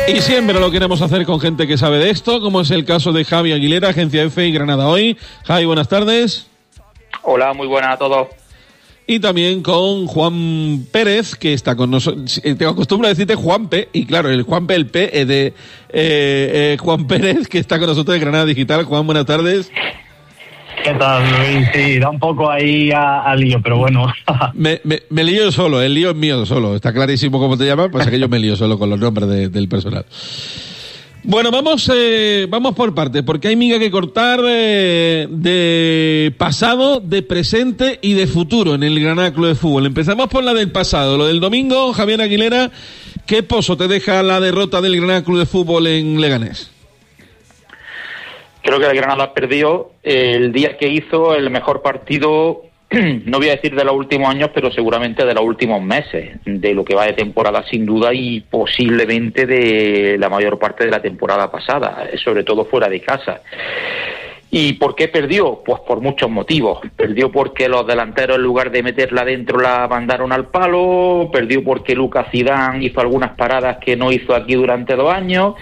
Y siempre lo queremos hacer con gente que sabe de esto, como es el caso de Javi Aguilera, Agencia EFE y Granada Hoy. Javi, buenas tardes. Hola, muy buenas a todos. Y también con Juan Pérez, que está con nosotros. Tengo costumbre de decirte Juanpe, y claro, el Juanpe, el P es de Juan Pérez, que está con nosotros de Granada Digital. Juan, buenas tardes. ¿Qué tal, Luis? Sí, da un poco ahí a lío, pero bueno. Me lío solo, el lío es mío solo. Está clarísimo cómo te llamas, pues es que yo me lío solo con los nombres del personal. Bueno, vamos por partes, porque hay miga que cortar de pasado, de presente y de futuro en el Granada Club de Fútbol. Empezamos por la del pasado, lo del domingo. Javier Aguilera, ¿qué pozo te deja la derrota del Granada Club de Fútbol en Leganés? Creo que el Granada perdió el día que hizo el mejor partido, no voy a decir de los últimos años, pero seguramente de los últimos meses, de lo que va de temporada sin duda y posiblemente de la mayor parte de la temporada pasada, sobre todo fuera de casa. ¿Y por qué perdió? Pues por muchos motivos. Perdió porque los delanteros, en lugar de meterla adentro, la mandaron al palo. Perdió porque Lucas Zidane hizo algunas paradas que no hizo aquí durante 2 años.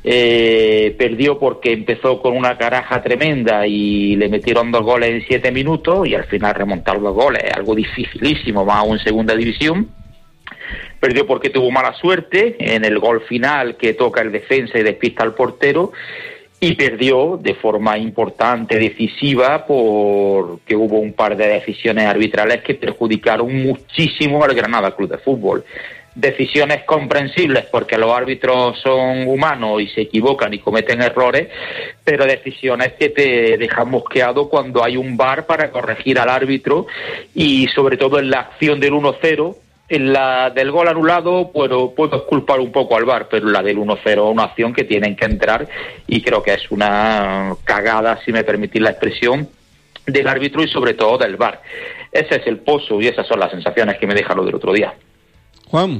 Perdió porque empezó con una caraja tremenda y le metieron 2 goles en 7 minutos y al final remontar 2 goles es algo dificilísimo, más aún en segunda división. Perdió porque tuvo mala suerte en el gol final que toca el defensa y despista al portero. Y perdió de forma importante, decisiva, porque hubo un par de decisiones arbitrales que perjudicaron muchísimo al Granada Club de Fútbol. Decisiones comprensibles porque los árbitros son humanos y se equivocan y cometen errores, pero decisiones que te dejan mosqueado cuando hay un VAR para corregir al árbitro y sobre todo en la acción del 1-0. En la del gol anulado puedo culpar un poco al VAR, pero la del 1-0 es una acción que tienen que entrar y creo que es una cagada, si me permitís la expresión, del árbitro y sobre todo del VAR. Ese es el pozo y esas son las sensaciones que me deja lo del otro día. Juan.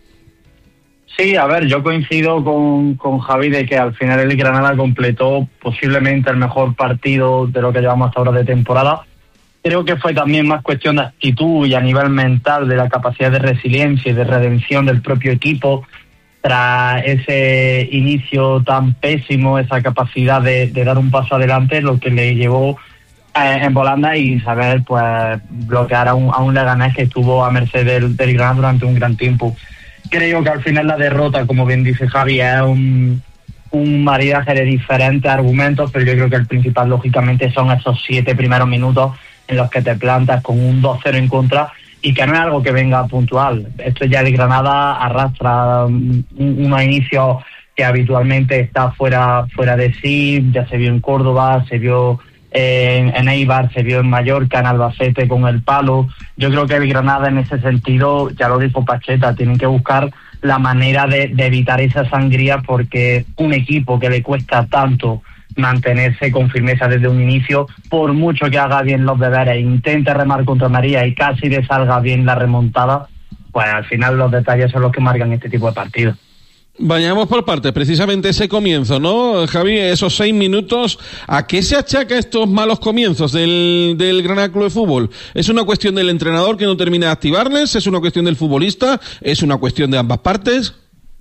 Sí, a ver, yo coincido con Javi de que al final el Granada completó posiblemente el mejor partido de lo que llevamos hasta ahora de temporada. Creo que fue también más cuestión de actitud y a nivel mental de la capacidad de resiliencia y de redención del propio equipo tras ese inicio tan pésimo, esa capacidad de dar un paso adelante, lo que le llevó en volanda y saber pues bloquear a un Leganés que estuvo a merced del Granada durante un gran tiempo. Creo que al final la derrota, como bien dice Javi, es un maridaje de diferentes argumentos, pero yo creo que el principal lógicamente son esos 7 primeros minutos en los que te plantas con un 2-0 en contra y que no es algo que venga puntual. Esto ya de Granada arrastra unos inicios que habitualmente está fuera de sí. Ya se vio en Córdoba, se vio en Eibar, se vio en Mallorca, en Albacete con el palo. Yo creo que el Granada en ese sentido, ya lo dijo Pacheta, tienen que buscar la manera de evitar esa sangría, porque un equipo que le cuesta tanto mantenerse con firmeza desde un inicio, por mucho que haga bien los deberes, intente remar contra María y casi le salga bien la remontada, pues al final los detalles son los que marcan este tipo de partidos. Vayamos por partes, precisamente ese comienzo, ¿no, Javi? Esos 6 minutos, ¿a qué se achaca estos malos comienzos del Granada Club de Fútbol? ¿Es una cuestión del entrenador que no termina de activarles? ¿Es una cuestión del futbolista? ¿Es una cuestión de ambas partes?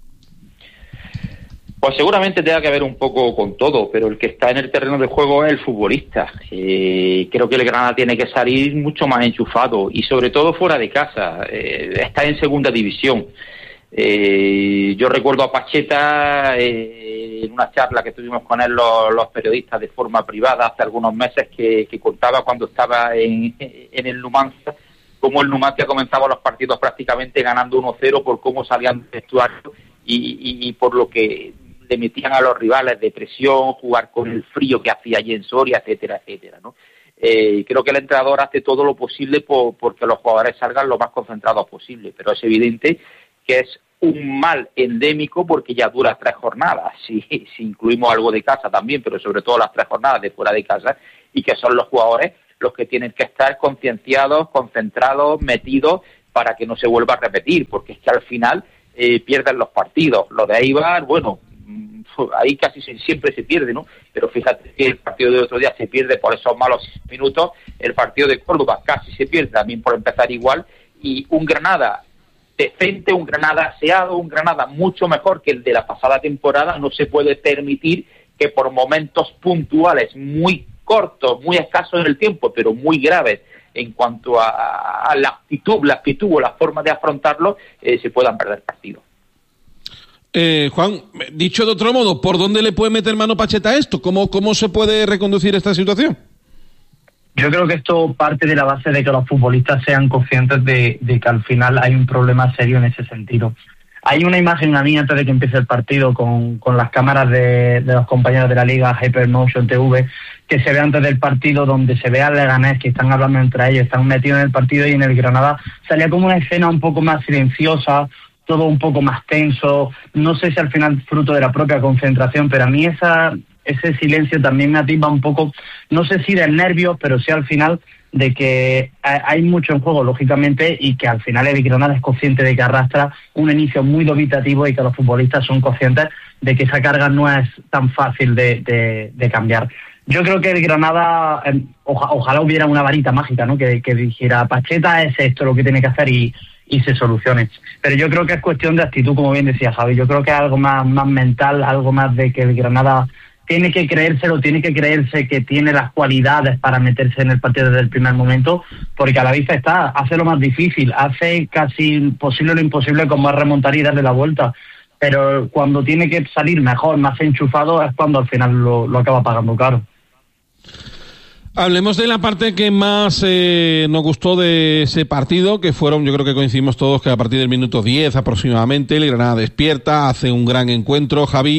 Pues seguramente tenga que ver un poco con todo, pero el que está en el terreno de juego es el futbolista. Creo que el Granada tiene que salir mucho más enchufado y sobre todo fuera de casa. Está en segunda división. Yo recuerdo a Pacheta en una charla que tuvimos con él los periodistas de forma privada hace algunos meses que contaba cuando estaba en el Numancia, cómo el Numancia comenzaba los partidos prácticamente ganando 1-0 por cómo salían del vestuario y por lo que le metían a los rivales de presión, jugar con el frío que hacía allí en Soria, etcétera, etcétera, ¿no? Creo que el entrenador hace todo lo posible porque los jugadores salgan lo más concentrados posible, pero es evidente que es un mal endémico porque ya dura 3 jornadas, si incluimos algo de casa también, pero sobre todo las 3 jornadas de fuera de casa, y que son los jugadores los que tienen que estar concienciados, concentrados, metidos para que no se vuelva a repetir, porque es que al final pierden los partidos. Lo de Eibar, bueno, ahí casi siempre se pierde, ¿no? Pero fíjate que el partido de otro día se pierde por esos malos minutos, el partido de Córdoba casi se pierde también por empezar igual, y un Granada decente, un Granada aseado, un Granada mucho mejor que el de la pasada temporada. No se puede permitir que por momentos puntuales muy cortos, muy escasos en el tiempo, pero muy graves en cuanto a la actitud o la forma de afrontarlo, se puedan perder partidos. Juan, dicho de otro modo, ¿por dónde le puede meter mano Pacheta a esto? ¿Cómo se puede reconducir esta situación? Yo creo que esto parte de la base de que los futbolistas sean conscientes de que al final hay un problema serio en ese sentido. Hay una imagen a mí antes de que empiece el partido con las cámaras de los compañeros de la Liga, Hypermotion TV, que se ve antes del partido donde se ve al Leganés que están hablando entre ellos, están metidos en el partido, y en el Granada salía como una escena un poco más silenciosa, todo un poco más tenso. No sé si al final fruto de la propia concentración, pero a mí ese silencio también me atisba un poco, no sé si de nervios, pero sí al final de que hay mucho en juego, lógicamente, y que al final el Granada es consciente de que arrastra un inicio muy dubitativo y que los futbolistas son conscientes de que esa carga no es tan fácil de cambiar. Yo creo que el Granada, ojalá hubiera una varita mágica, ¿no? Que dijera, Pacheta es esto lo que tiene que hacer y se solucione. Pero yo creo que es cuestión de actitud, como bien decía Javi. Yo creo que es algo más mental, algo más de que el Granada tiene que creerse que tiene las cualidades para meterse en el partido desde el primer momento, porque a la vista está, hace lo más difícil, hace casi posible lo imposible, como es remontar y darle la vuelta. Pero cuando tiene que salir mejor, más enchufado, es cuando al final lo acaba pagando caro. Hablemos de la parte que más nos gustó de ese partido, que fueron, yo creo que coincidimos todos, que a partir del minuto 10 aproximadamente, el Granada despierta, hace un gran encuentro, Javi,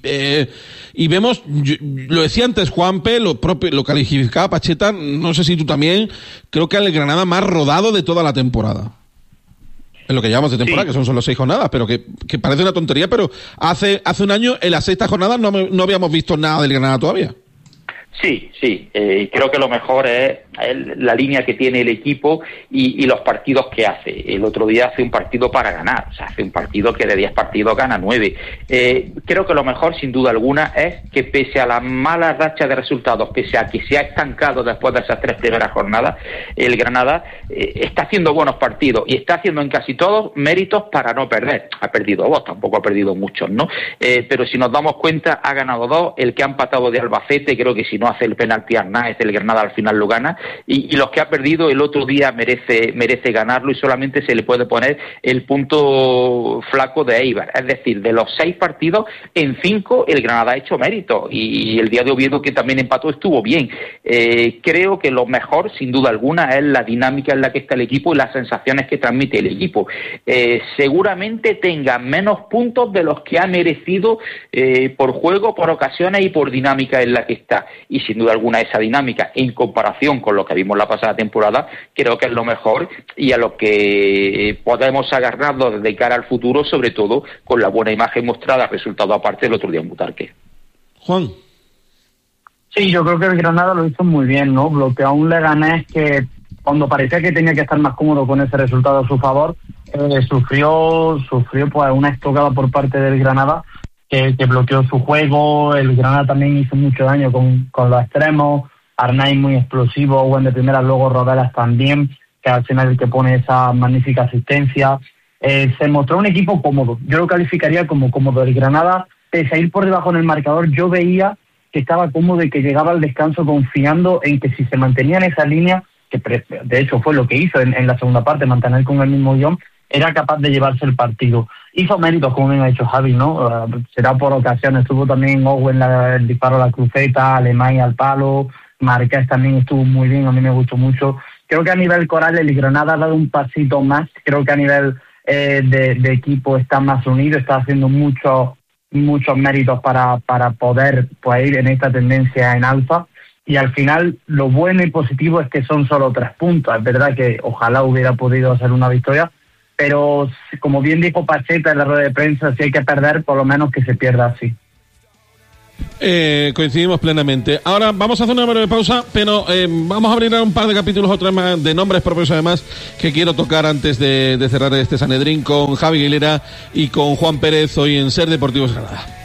y vemos, lo decía antes Juanpe, lo calificaba Pacheta, no sé si tú también, creo que el Granada más rodado de toda la temporada. En lo que llamamos de temporada, sí, que son solo 6 jornadas, pero que parece una tontería, pero hace un año, en las 6 jornadas, no habíamos visto nada del Granada todavía. Sí, creo que lo mejor es la línea que tiene el equipo y los partidos que hace. El otro día hace un partido para ganar, o sea, hace un partido que de 10 partidos gana 9. Creo que lo mejor, sin duda alguna, es que pese a la mala racha de resultados, pese a que se ha estancado después de esas 3 primeras jornadas, el Granada está haciendo buenos partidos y está haciendo en casi todos méritos para no perder. Ha perdido 2, tampoco ha perdido muchos, ¿no? Pero si nos damos cuenta, ha ganado 2, el que ha empatado de Albacete, creo que si no hace el penalti Arnaiz, el Granada al final lo gana, y los que ha perdido el otro día merece ganarlo, y solamente se le puede poner el punto flaco de Eibar. Es decir, de los 6 partidos, en 5 el Granada ha hecho mérito, y el día de Oviedo, que también empató, estuvo bien. Creo que lo mejor, sin duda alguna, es la dinámica en la que está el equipo y las sensaciones que transmite el equipo. Seguramente tenga menos puntos de los que ha merecido por juego, por ocasiones y por dinámica en la que está. Y sin duda alguna esa dinámica, en comparación con lo que vimos la pasada temporada, creo que es lo mejor y a lo que podemos agarrarnos de cara al futuro, sobre todo con la buena imagen mostrada, resultado aparte del otro día en Butarque. Juan. Sí, yo creo que el Granada lo hizo muy bien, ¿no? Bloqueó a un Leganés que cuando parecía que tenía que estar más cómodo con ese resultado a su favor, sufrió pues una estocada por parte del Granada que bloqueó su juego. El Granada también hizo mucho daño con los extremos, Arnaiz muy explosivo, Owen de primera, luego Rodelas también, que al final es el que pone esa magnífica asistencia. Se mostró un equipo cómodo, yo lo calificaría como cómodo. El Granada, pese a ir por debajo en el marcador, yo veía que estaba cómodo y que llegaba al descanso confiando en que si se mantenía en esa línea, que de hecho fue lo que hizo en la segunda parte, mantener con el mismo guión, era capaz de llevarse el partido. Hizo méritos, como bien ha dicho Javi, ¿no? Será por ocasiones. Estuvo también Owen el disparo a la cruceta, Alemán al palo, Marqués también estuvo muy bien, a mí me gustó mucho. Creo que a nivel coral el Granada ha dado un pasito más. Creo que a nivel de equipo está más unido, está haciendo muchos méritos para poder pues, ir en esta tendencia en alfa. Y al final lo bueno y positivo es que son solo 3 puntos. Es verdad que ojalá hubiera podido hacer una victoria, pero como bien dijo Pacheta en la rueda de prensa, si hay que perder, por lo menos que se pierda así. Coincidimos plenamente. Ahora vamos a hacer una breve pausa, pero vamos a abrir un par de capítulos, otros más de nombres propios además, que quiero tocar antes de cerrar este Sanedrín con Javi Aguilera y con Juan Pérez hoy en Ser Deportivos Granada.